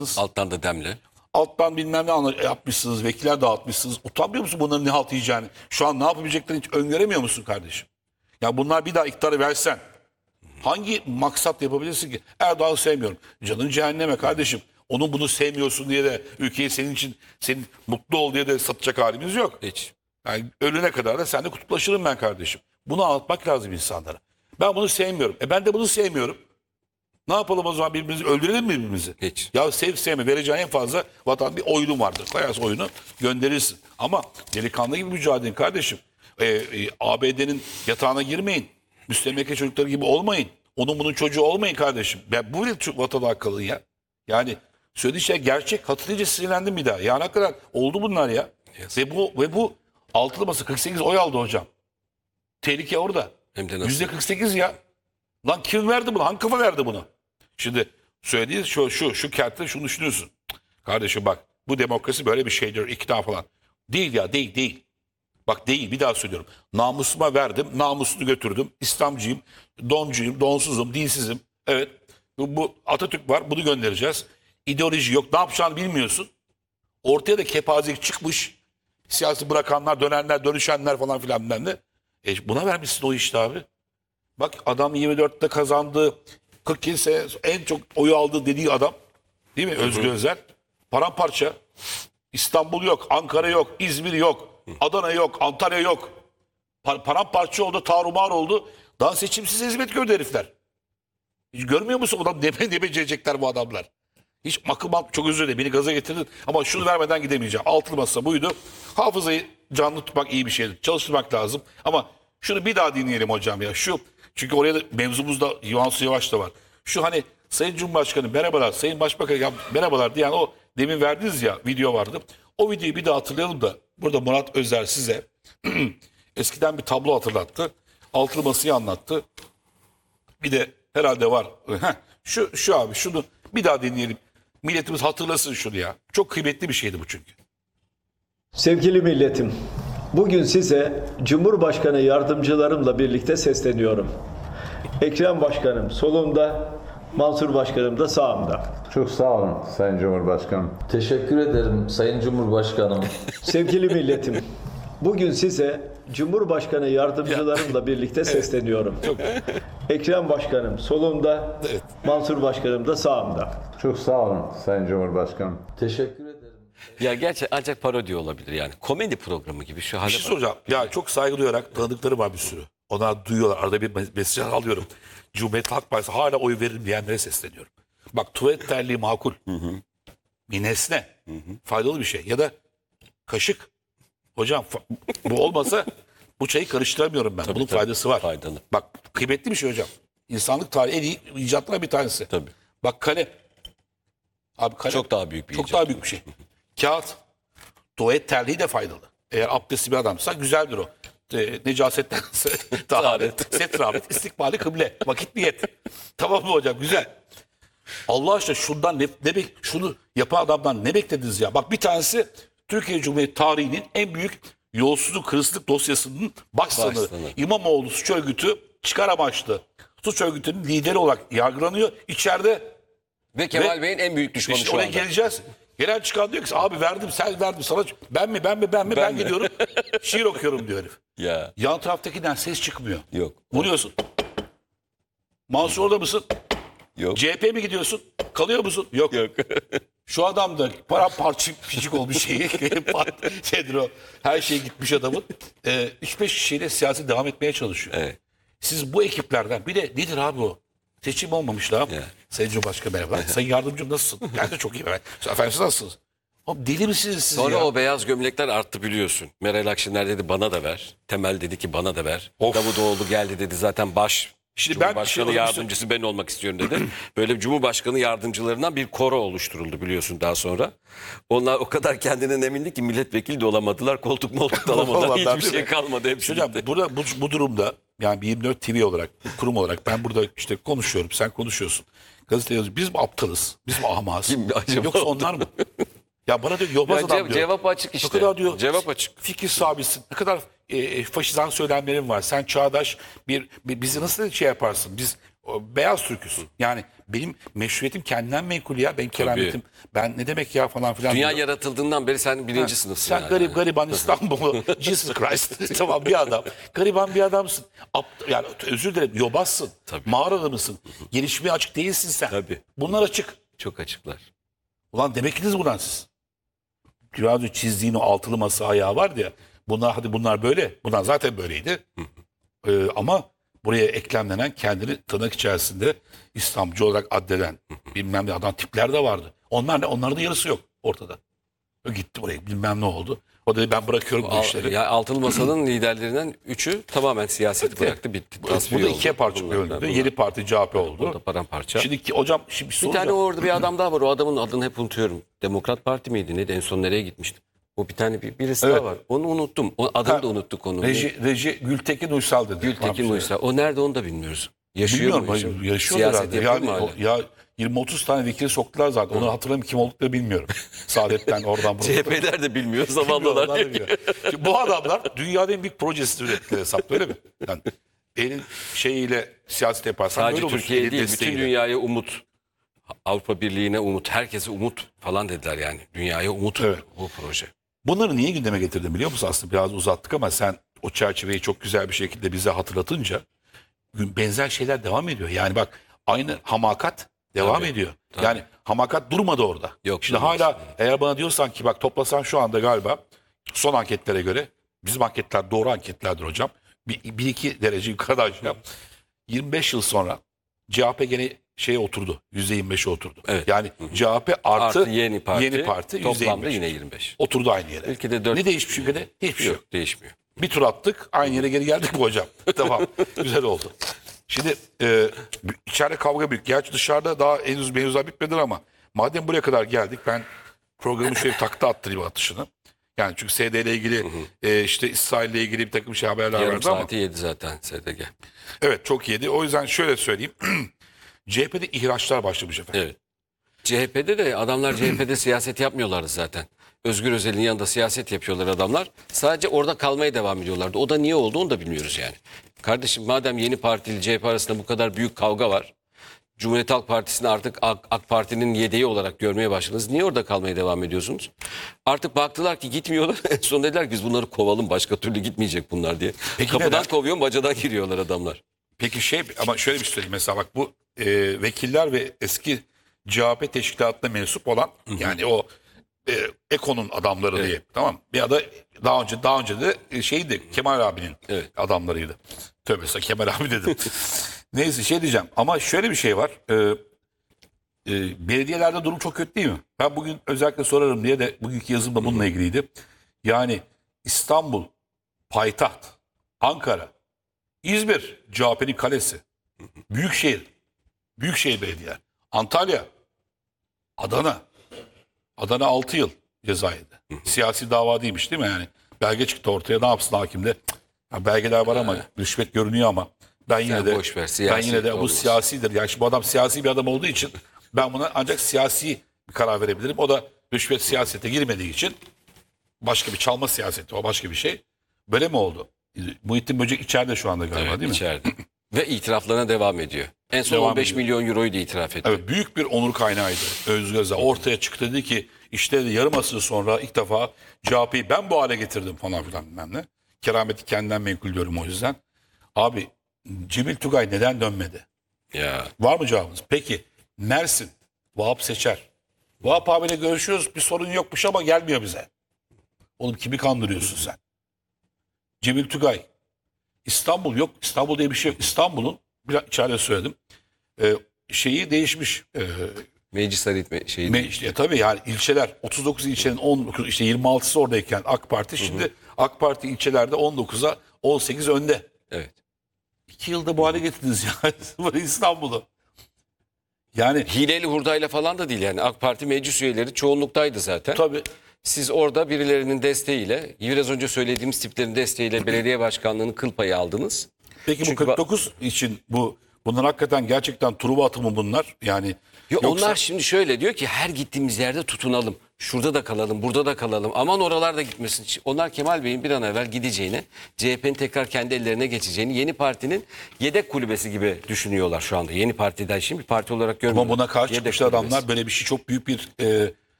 Alttan da demle. Alttan bilmem ne yapmışsınız, vekiller dağıtmışsınız. Utanmıyor musun bunların ne halt yiyeceğini? Şu an ne yapabileceklerini hiç öngöremiyor musun kardeşim? Ya bunlar bir daha iktidarı versen hangi maksat yapabilirsin ki? Erdoğan'ı sevmiyorum. Canın cehenneme kardeşim. Onun bunu sevmiyorsun diye de ülkeyi senin için, senin mutlu ol diye de satacak halimiz yok. Hiç. Yani ölene kadar da seninle kutuplaşırım ben kardeşim. Bunu anlatmak lazım insanlara. Ben bunu sevmiyorum. Ben de bunu sevmiyorum. Ne yapalım o zaman, birbirimizi öldürelim mi birbirimizi? Hiç. Ya sev sevme, vereceğin en fazla vatan bir oyunun vardır. Koyarsın oyunu, gönderirsin. Ama delikanlı gibi mücadele kardeşim. ABD'nin yatağına girmeyin. Müstemleke çocukları gibi olmayın. Onun bunun çocuğu olmayın kardeşim. Ben bu bile vatan hakkı ya. Yani söylediği şey gerçek. Hatırlayınca sinirlendim bir daha. Ya ne kadar oldu bunlar ya. Yes. Ve bu altılı masa 48 oy aldı hocam. Tehlike orada. Hem de nasıl? %48 ya. Lan kim verdi bunu? Hangi kafa verdi bunu? Şimdi söylediği şu kertte şunu düşünüyorsun. Kardeşim bak, bu demokrasi böyle bir şeydir, ikna falan. Değil ya, değil. Bak değil, bir daha söylüyorum. Namusuma verdim, namusunu götürdüm. İslamcıyım, doncuyum, donsuzum, dinsizim. Evet, bu Atatürk var, bunu göndereceğiz. İdeoloji yok, ne yapacağını bilmiyorsun. Ortaya da kepazelik çıkmış. Siyasi bırakanlar, dönenler, dönüşenler falan filan bilmem ne. Buna vermişsin o işte abi. Bak adam 24'te kazandı. 47 sene en çok oyu aldı dediği adam. Değil mi? Özgür Özel. Paramparça. İstanbul yok, Ankara yok, İzmir yok, Adana yok, Antalya yok. Paramparça oldu, tarumar oldu. Daha seçimsiz hizmet gördü herifler. Hiç görmüyor musun? Adam ne becerecekler bu adamlar. Hiç akıl çok özür dilerim, beni gaza getirdin. Ama şunu vermeden gidemeyeceğim. Altılı masa buydu. Hafızayı canlı tutmak iyi bir şeydir. Çalıştırmak lazım. Ama şunu bir daha dinleyelim hocam ya. Çünkü oraya da mevzumuzda Yavaş Yavaş da var. Şu hani Sayın Cumhurbaşkanı merhabalar, Sayın Başbakan ya merhabalar diyen o demin verdiniz ya, video vardı. O videoyu bir daha hatırlayalım da burada Murat Özer size eskiden bir tablo hatırlattı. Altılı masayı anlattı. Bir de herhalde var. Şu abi, şunu bir daha dinleyelim. Milletimiz hatırlasın şunu ya. Çok kıymetli bir şeydi bu çünkü. Sevgili milletim, bugün size Cumhurbaşkanı yardımcılarımla birlikte sesleniyorum. Ekrem Başkanım solumda, Mansur Başkanım da sağımda. Çok sağ olun Sayın Cumhurbaşkanım. Teşekkür ederim Sayın Cumhurbaşkanım. Sevgili milletim, bugün size Cumhurbaşkanı yardımcılarımla birlikte sesleniyorum. Ekrem Başkanım solumda, Mansur Başkanım da sağımda. Çok sağ olun Sayın Cumhurbaşkanım. Teşekkür ederim. Ya gerçi ancak parodi olabilir yani. Komedi programı gibi şu hale Bir şey bak. soracağım. Ya çok saygı duyarak tanıdıkları var bir sürü. Onlar duyuyorlar. Arada bir mesaj alıyorum. Cumhuriyet Halk Partisi hala oy veririm diyenlere sesleniyorum. Bak tuvalet terliği makul. Bir nesne. Faydalı bir şey. Ya da kaşık. Hocam bu olmasa bu çayı karıştıramıyorum ben. Bunun faydası var. Faydalı. Bak kıymetli bir şey hocam. İnsanlık tarihi en iyi icatlarından bir tanesi. Tabii. Bak kalem. Abi kalem. Çok daha büyük bir Çok icat. daha büyük bir şey. Kağıt. Tuvalet terliği de faydalı. Eğer abdestli bir adamsa güzeldir o. Necasettense taharet, setravet, istikbali kıble, vakit niyet. Tamam mı hocam? Güzel. Allah aşkına şundan şunu yapan adamdan ne beklediniz ya? Bak bir tanesi Türkiye Cumhuriyeti tarihinin en büyük yolsuzluk, hırsızlık dosyasının başsanığı. Başsanığı. İmamoğlu suç örgütü çıkar amaçlı. Suç örgütünün lideri olarak yargılanıyor. İçeride Ve Kemal Bey'in en büyük düşmanı işte şu oraya anda. geleceğiz. Genel çıkan diyor ki abi verdim, sen verdin sana. Ben gidiyorum şiir okuyorum diyor herif. Ya Yan taraftakinden ses çıkmıyor. yok. Vuruyorsun. Mansur orada mısın? Yok. CHP mi gidiyorsun? Kalıyor musun? Yok. Yok. Şu adam da paramparça pişik olmuş şeyi. Nedir o? Her şey gitmiş adamın. 3-5 kişiyle siyasi devam etmeye çalışıyor. Evet. Siz bu ekiplerden bir de nedir abi o? Seçim olmamış daha. Ya. Sayın Cumhurbaşkanı merhaba. Sayın yardımcım nasılsın? Ben de çok iyi. Efendim siz nasılsınız? Oğlum deli misiniz siz Sonra ya? o beyaz gömlekler arttı biliyorsun. Meral Akşener dedi bana da ver. Temel dedi ki bana da ver. Of. Davutoğlu geldi dedi zaten Şimdi ben Cumhurbaşkanı şey yardımcısı ben olmak istiyorum dedi. Böyle Cumhurbaşkanı yardımcılarından bir koro oluşturuldu biliyorsun daha sonra. Onlar o kadar kendinden emindi ki milletvekili de olamadılar. Koltuk da alamadılar. Olamadılar, Hiçbir değil şey mi? kalmadı. Hepsi Hocam gitti. burada bu durumda yani bir 24 TV olarak, kurum olarak ben burada işte konuşuyorum, sen konuşuyorsun. Gazete yazıyor. Biz mi aptalız? Biz mi ahmağız? Kim acaba? Yoksa onlar mı? Ya bana diyor yobaz Ya adam diyor. cevap açık işte. Ne kadar diyor. Cevap açık. Fikir sahibisin. Ne kadar faşizan söylemlerin var. Sen çağdaş bizi nasıl şey yaparsın? Biz beyaz Türk'üz. Yani benim meşruiyetim kendinden menkul ya. Benim kerametim. Ben ne demek ya falan filan. Dünya diyor. yaratıldığından beri sen birinci sınıfsın. Sen yani. gariban İstanbul'u. Jesus Christ. Tamam, bir adam. Gariban bir adamsın. Yani özür dilerim, yobazsın. Tabii. Mağarada mısın? Gelişmeye açık değilsin sen. Tabii. Bunlar açık. Çok açıklar. Ulan demektiniz buradan siz. Biraz önce çizdiğin o altılı masa ayağı vardı ya. Bunlar böyle. Bunlar zaten böyleydi. Ama buraya eklemlenen, kendini tırnak içerisinde İslamcı olarak addeden bilmem ne adam tipler de vardı. Onlar ne? Onların da yarısı yok ortada. O gitti buraya, bilmem ne oldu. O dedi ben bırakıyorum bu işleri. Ya Altılı Masa'nın liderlerinden 3'ü tamamen siyaseti bıraktı, bitti. tasfiye Burada oldu. ikiye parça bölündü. Yeni parti CHP oldu. Burada paramparça. Şimdi hocam bir Bir soracağım. tane orada bir adam daha var. O adamın adını hep unutuyorum. Demokrat Parti miydi? Neydi? En son nereye gitmişti? O bir tane birisi Evet. daha var. Onu unuttum. O adını da unuttuk onu. Reji Gültekin Uysal dedi. Gültekin Uysal. O nerede onu da bilmiyoruz. Yaşıyor Bilmiyorum. mu? Yaşıyorlar Siyaset herhalde. yapıyor mu Yani, hala? ya 20-30 tane vekili soktular zaten. Onu hatırlamıyorum, kim olduklarını bilmiyorum. Saadet'ten oradan buradan. CHP'ler de bilmiyor. Onlar Zavallılar. da bilmiyor. Şimdi bu adamlar dünyanın en büyük projesini ürettiler hesapta, öyle mi? Yani elin şeyiyle siyaset yaparsan Sadece böyle olursun, Türkiye elin değil, bütün desteğiyle. dünyaya umut. Avrupa Birliği'ne umut, herkese umut falan dediler yani. Dünyaya umut Evet. bu proje. Bunları niye gündeme getirdim biliyor musun? Aslında biraz uzattık ama sen o çerçeveyi çok güzel bir şekilde bize hatırlatınca benzer şeyler devam ediyor. Yani bak, aynı hamakat devam Tabii, ediyor. tabii. Yani hamakat durmadı orada. Yok, Şimdi durmaz. hala eğer bana diyorsan ki bak toplasan şu anda galiba son anketlere göre, bizim anketler doğru anketlerdir hocam. Bir iki derece yukarıda aşağı. 25 yıl sonra CHP gene şeye oturdu. %25'e oturdu. Evet. Yani CHP artı Yeni parti %25. toplamda yine 25. Oturdu aynı yere. Ülkede 4 Ne değişmiş ülkede? Hiçbir şey yok. yok, değişmiyor. Bir tur attık, aynı yere geri geldik mi hocam? Tamam, güzel oldu. Şimdi içeride kavga büyük. Gerçi dışarıda daha henüz mevzular bitmedi ama madem buraya kadar geldik, ben programı şöyle takta attırayım atışını. Yani çünkü SD ile ilgili işte İsrail ile ilgili bir takım haberler Yarım vardı ama. saati yedi zaten SDG. Evet, çok yedi. O yüzden şöyle söyleyeyim. CHP'de ihraçlar başlamış efendim. Evet. CHP'de de adamlar CHP'de siyaset yapmıyorlardı zaten. Özgür Özel'in yanında siyaset yapıyorlar adamlar. Sadece orada kalmaya devam ediyorlardı. O da niye oldu onu da bilmiyoruz yani. Kardeşim madem yeni Parti ile CHP arasında bu kadar büyük kavga var. Cumhuriyet Halk Partisi'ni artık AK Parti'nin yedeği olarak görmeye başladınız. Niye orada kalmaya devam ediyorsunuz? Artık baktılar ki gitmiyorlar. En son dediler ki biz bunları kovalım, başka türlü gitmeyecek bunlar diye. Peki Kapıdan neden? kovuyor, bacadan giriyorlar adamlar. Peki ama şöyle bir şey söyleyeyim. Mesela bak, bu vekiller ve eski CHP teşkilatına mensup olan yani o Eko'nun adamları diye, tamam. Bir ada daha önce de şeydi, Kemal abinin Evet. adamlarıydı. Tövbe estağfurullah, Kemal abi dedim. Neyse, şey diyeceğim ama şöyle bir şey var. Belediyelerde durum çok kötü değil mi? Ben bugün özellikle sorarım diye de bugünkü yazım da bununla ilgiliydi. Yani İstanbul, payitaht, Ankara, İzmir, CHP'nin kalesi, Büyükşehir belediyeler, Antalya, Adana 6 yıl ceza yedi. Siyasi dava değilmiş değil mi yani? Belge çıktı ortaya, ne yapsın hakim de? Ya belgeler var ama rüşvet görünüyor ama ben yine de boş ver, siyasi bu olmaz. siyasidir. Yani şimdi bu adam siyasi bir adam olduğu için ben buna ancak siyasi bir karar verebilirim. O da rüşvet siyasete girmediği için başka bir çalma siyaseti, o başka bir şey. Böyle mi oldu? Muhittin Böcek içeride şu anda galiba, Evet, değil mi? içeride. Ve itiraflarına devam ediyor. En son Devam 15 ediyor. milyon euroyu da itiraf etti. Evet, büyük bir onur kaynağıydı Özgür Özel. Ortaya çıktı, dedi ki işte yarım asır sonra ilk defa CHP'yi ben bu hale getirdim falan filan bilmem ne. Kerameti kendinden menkul diyorum o yüzden. Abi, Cemil Tugay neden dönmedi? Ya Var mı cevabınız? Peki Mersin, Vahap Seçer. Vahap abiyle görüşüyoruz, bir sorun yokmuş ama gelmiyor bize. Oğlum, kimi kandırıyorsun sen? Cemil Tugay. İstanbul yok. İstanbul diye bir şey yok. İstanbul'un, biraz içeride söyledim, şeyi değişmiş. meclis şeyi İşte, tabii yani ilçeler, 39 ilçenin 19, işte 26'sı oradayken AK Parti, şimdi AK Parti ilçelerde 19'a 18 önde. evet. 2 yılda bu hale getirdiniz ya İstanbul'u. Yani Hileli hurdayla falan da değil yani. AK Parti meclis üyeleri çoğunluktaydı zaten. tabii Siz orada birilerinin desteğiyle, biraz önce söylediğimiz tiplerin desteğiyle belediye başkanlığının kıl payı aldınız. peki Çünkü bu 49 için bu Bunlar hakikaten gerçekten Truva atımı bunlar. Yani yoksa Onlar şimdi şöyle diyor ki her gittiğimiz yerde tutunalım. Şurada da kalalım, burada da kalalım. Aman oralarda gitmesin. Onlar Kemal Bey'in bir an evvel gideceğini, CHP'nin tekrar kendi ellerine geçeceğini, yeni partinin yedek kulübesi gibi düşünüyorlar şu anda. Yeni partiden şimdi bir parti olarak görmüyorlar. ama buna karşı Yedek çıkmışlar kulübesi. adamlar, böyle bir şey çok büyük bir